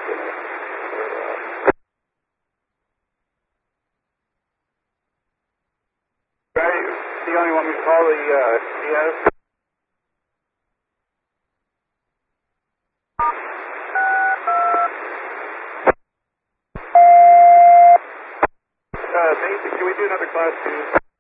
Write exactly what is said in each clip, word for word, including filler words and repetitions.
Right, do you only want me to call the uh, C S? Uh, basic, can we do another class two?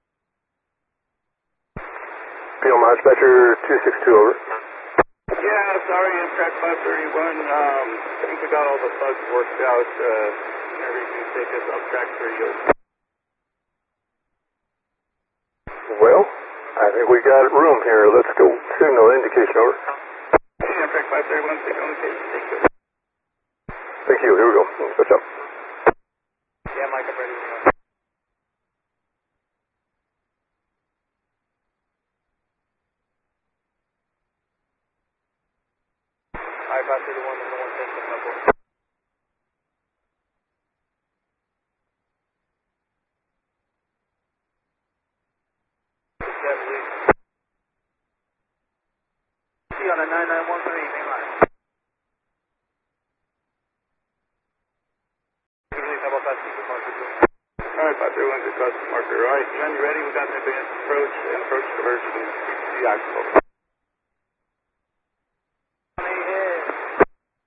P O Dispatcher two six two, over. Yeah, sorry, Amtrak five thirty-one. Um, I think we got all the bugs worked out. Uh, whenever you can take us up track three. Well, I think we got room here. Let's go. Signal indication, over. Hey, Amtrak five thirty-one, signal indication, take it. Thank you. Here we go. What's up? Yeah, Mike, I'm ready to go. Alright, five thirty-one, number one ten, coming up. See on a nine nine one three, main line. Alright, five thirty-one, just cross the marker. Alright, John, you ready? We got an advanced approach and approach conversion. The axle.